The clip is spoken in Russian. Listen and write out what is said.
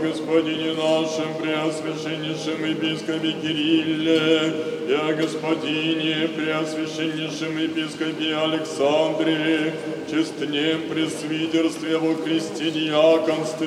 Господине нашем, преосвященнейшем епископе Кирилле, и о Господине, преосвященнейшем епископе Александре, честнем пресвитерстве во Христе диаконстве,